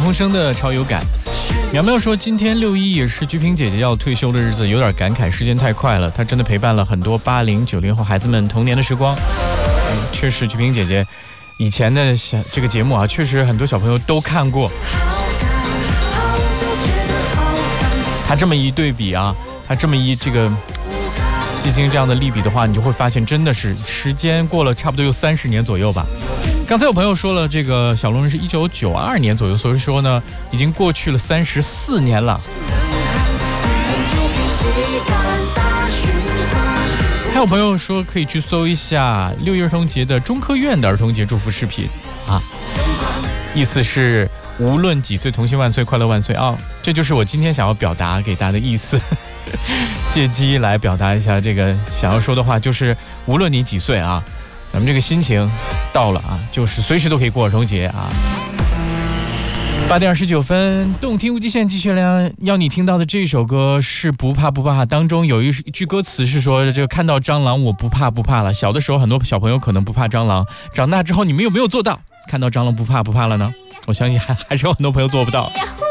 空生的超有感。苗苗说今天6·1也是鞠萍姐姐要退休的日子，有点感慨，时间太快了，她真的陪伴了很多80、90后孩子们童年的时光。确实鞠萍姐姐以前的这个节目啊，确实很多小朋友都看过。她这么一对比啊，她这么一进行这样的类比的话，你就会发现真的是时间过了差不多有30年左右吧。刚才有朋友说了，这个小龙人是1992年左右，所以说呢，已经过去了34年了。还有朋友说可以去搜一下6一儿童节的中科院的儿童节祝福视频啊，意思是无论几岁，童心万岁，快乐万岁啊！这就是我今天想要表达给大家的意思。借机来表达一下这个想要说的话，就是无论你几岁啊，咱们这个心情到了啊，就是随时都可以过儿童节啊。8点29分，动听无极限继续亮。要你听到的这首歌是不怕不怕，当中有一句歌词是说，这个看到蟑螂我不怕不怕了。小的时候很多小朋友可能不怕蟑螂，长大之后你们有没有做到看到蟑螂不怕不怕了呢？我相信还是有很多朋友做不到。